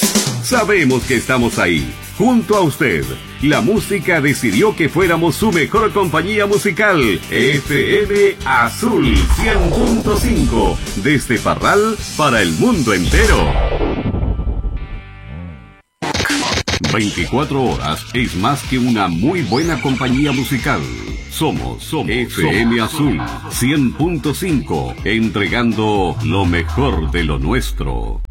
Sabemos que estamos ahí, junto a usted. La música decidió que fuéramos su mejor compañía musical. FM Azul 100.5. Desde Parral para el mundo entero. 24 horas es más que una muy buena compañía musical. Somos FM Azul 100.5, entregando lo mejor de lo nuestro.